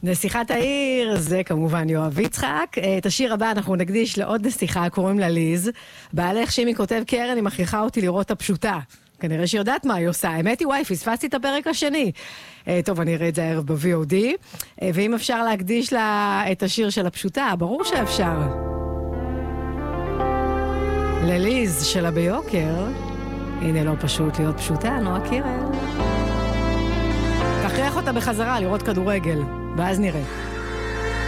נסיכת העיר, זה כמובן יואב יצחק. את השיר הבא אנחנו נקדיש לעוד נסיכה, קוראים לה ליז. בעלך שימי כותב, קרן, היא מכריחה אותי לראות הפשוטה. כנראה שהיא יודעת מה היא עושה. האמת היא, וואי, פספסתי את הפרק השני. טוב, אני אראה את זה הערב ב-VOD. ואם אפשר להקדיש לה את השיר של הפשוטה, ברור שאפשר. לליז שלה ביוקר. הנה לא פשוט להיות פשוטה, נועה קירל. תכריח אותה בחזרה לראות כדורגל, ואז נראה.